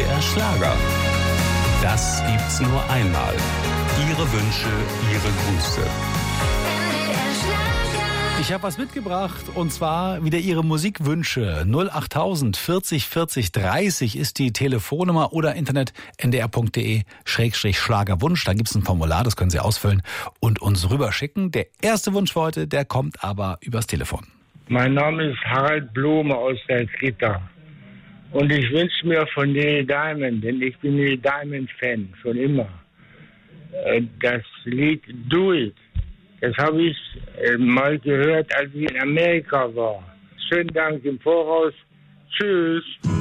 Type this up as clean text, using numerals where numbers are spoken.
MDR Schlager. Das gibt's nur einmal. Ihre Wünsche, Ihre Grüße. Ich habe was mitgebracht und zwar wieder Ihre Musikwünsche. 08000 40 40 30 ist die Telefonnummer oder Internet ndr.de/Schlagerwunsch. Da gibt es ein Formular, das können Sie ausfüllen und uns rüberschicken. Der erste Wunsch für heute, der kommt aber übers Telefon. Mein Name ist Harald Blome aus Salzgitter. Und ich wünsche mir von Neil Diamond, denn ich bin Neil Diamond-Fan, schon immer, das Lied Do It. Das habe ich mal gehört, als ich in Amerika war. Schönen Dank im Voraus. Tschüss.